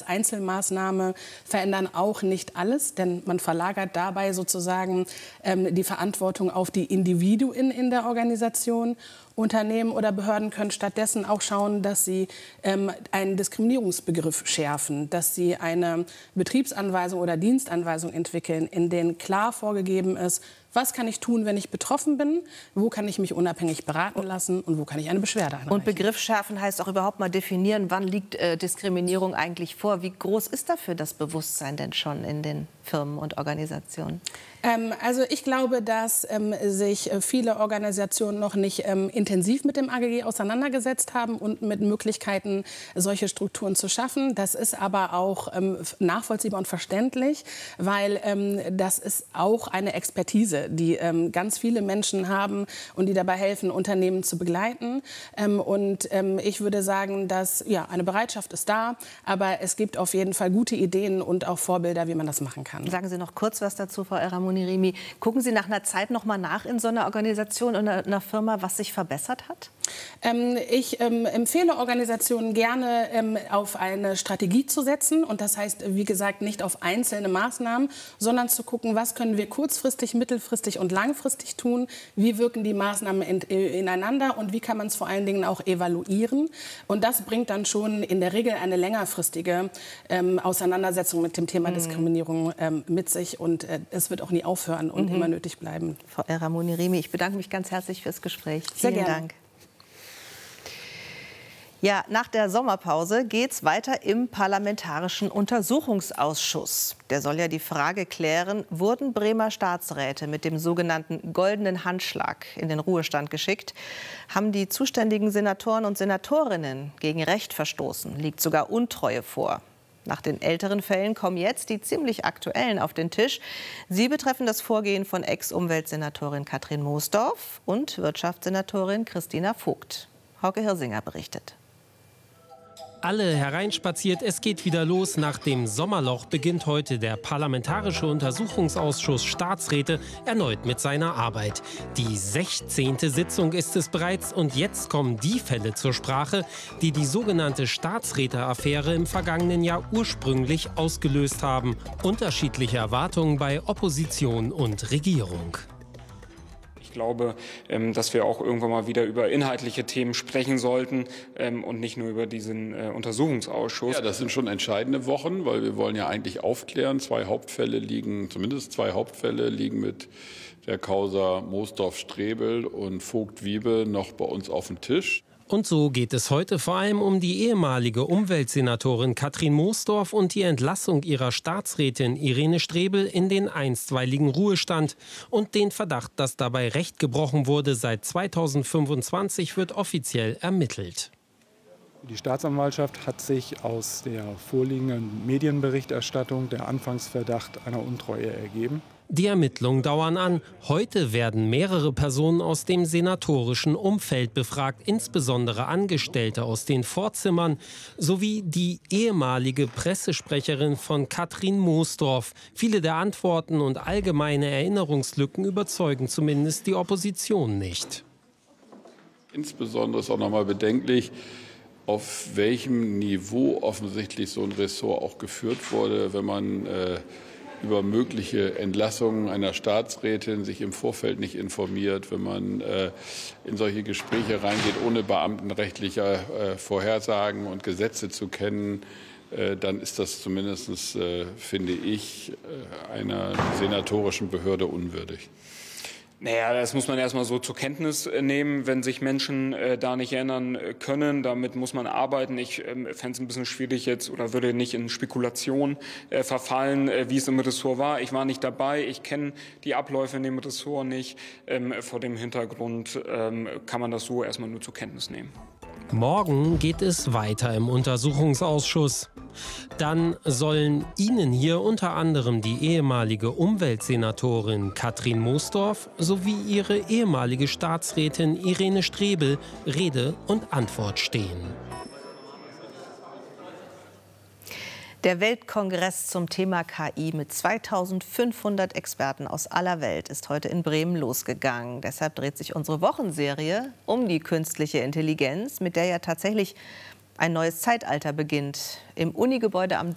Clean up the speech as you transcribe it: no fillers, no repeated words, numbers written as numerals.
Einzelmaßnahme verändern auch nicht alles, denn man verlagert dabei sozusagen die Verantwortung auf die Individuen in der Organisation. Unternehmen oder Behörden können stattdessen auch schauen, dass sie einen Diskriminierungsbegriff schärfen, dass sie eine Betriebsanweisung oder Dienstanweisung entwickeln, in denen klar vorgegeben ist, was kann ich tun, wenn ich betroffen bin, wo kann ich mich unabhängig beraten lassen und wo kann ich eine Beschwerde einreichen. Und Begriff schärfen heißt auch überhaupt mal definieren, wann liegt Diskriminierung eigentlich vor. Wie groß ist dafür das Bewusstsein denn schon in den Firmen und Organisationen? Also ich glaube, dass sich viele Organisationen noch nicht intensiv mit dem AGG auseinandergesetzt haben und mit Möglichkeiten, solche Strukturen zu schaffen. Das ist aber auch nachvollziehbar und verständlich, weil das ist auch eine Expertise, die ganz viele Menschen haben und die dabei helfen, Unternehmen zu begleiten. Ich würde sagen, dass ja, eine Bereitschaft ist da, aber es gibt auf jeden Fall gute Ideen und auch Vorbilder, wie man das machen kann. Sagen Sie noch kurz was dazu, Frau El-Ramouni-Rimi. Gucken Sie nach einer Zeit noch mal nach in so einer Organisation und einer Firma, was sich verbessert hat? Ich empfehle Organisationen gerne, auf eine Strategie zu setzen. Und das heißt, wie gesagt, nicht auf einzelne Maßnahmen, sondern zu gucken, was können wir kurzfristig, mittelfristig und langfristig tun? Wie wirken die Maßnahmen ineinander und wie kann man es vor allen Dingen auch evaluieren? Und das bringt dann schon in der Regel eine längerfristige Auseinandersetzung mit dem Thema Diskriminierung mit sich. Und es wird auch nie aufhören und immer nötig bleiben. Frau El-Ramouni-Rimi, ich bedanke mich ganz herzlich fürs Gespräch. Sehr gerne. Vielen Dank. Ja, nach der Sommerpause geht's weiter im Parlamentarischen Untersuchungsausschuss. Der soll ja die Frage klären, wurden Bremer Staatsräte mit dem sogenannten goldenen Handschlag in den Ruhestand geschickt? Haben die zuständigen Senatoren und Senatorinnen gegen Recht verstoßen? Liegt sogar Untreue vor? Nach den älteren Fällen kommen jetzt die ziemlich aktuellen auf den Tisch. Sie betreffen das Vorgehen von Ex-Umweltsenatorin Katrin Moosdorf und Wirtschaftssenatorin Christina Vogt. Hauke Hirsinger berichtet. Alle hereinspaziert, es geht wieder los. Nach dem Sommerloch beginnt heute der Parlamentarische Untersuchungsausschuss Staatsräte erneut mit seiner Arbeit. Die 16. Sitzung ist es bereits und jetzt kommen die Fälle zur Sprache, die die sogenannte Staatsräte-Affäre im vergangenen Jahr ursprünglich ausgelöst haben. Unterschiedliche Erwartungen bei Opposition und Regierung. Ich glaube, dass wir auch irgendwann mal wieder über inhaltliche Themen sprechen sollten und nicht nur über diesen Untersuchungsausschuss. Ja, das sind schon entscheidende Wochen, weil wir wollen ja eigentlich aufklären. Zumindest zwei Hauptfälle liegen mit der Causa Moosdorf-Strebel und Vogt-Wiebe noch bei uns auf dem Tisch. Und so geht es heute vor allem um die ehemalige Umweltsenatorin Katrin Moosdorf und die Entlassung ihrer Staatsrätin Irene Strebel in den einstweiligen Ruhestand und den Verdacht, dass dabei Recht gebrochen wurde. Seit 2025 wird offiziell ermittelt. Die Staatsanwaltschaft hat sich aus der vorliegenden Medienberichterstattung der Anfangsverdacht einer Untreue ergeben. Die Ermittlungen dauern an. Heute werden mehrere Personen aus dem senatorischen Umfeld befragt, insbesondere Angestellte aus den Vorzimmern, sowie die ehemalige Pressesprecherin von Katrin Moosdorf. Viele der Antworten und allgemeine Erinnerungslücken überzeugen zumindest die Opposition nicht. Insbesondere ist auch noch mal bedenklich, auf welchem Niveau offensichtlich so ein Ressort auch geführt wurde, wenn man über mögliche Entlassungen einer Staatsrätin sich im Vorfeld nicht informiert, wenn man in solche Gespräche reingeht, ohne beamtenrechtlicher Vorhersagen und Gesetze zu kennen, dann ist das zumindest, finde ich, einer senatorischen Behörde unwürdig. Naja, das muss man erstmal so zur Kenntnis nehmen, wenn sich Menschen da nicht erinnern können. Damit muss man arbeiten. Ich fände es ein bisschen schwierig jetzt oder würde nicht in Spekulation verfallen, wie es im Ressort war. Ich war nicht dabei. Ich kenne die Abläufe in dem Ressort nicht. Vor dem Hintergrund kann man das so erstmal nur zur Kenntnis nehmen. Morgen geht es weiter im Untersuchungsausschuss. Dann sollen Ihnen hier unter anderem die ehemalige Umweltsenatorin Katrin Moosdorf sowie ihre ehemalige Staatsrätin Irene Strebel Rede und Antwort stehen. Der Weltkongress zum Thema KI mit 2500 Experten aus aller Welt ist heute in Bremen losgegangen. Deshalb dreht sich unsere Wochenserie um die künstliche Intelligenz, mit der ja tatsächlich ein neues Zeitalter beginnt. Im Unigebäude am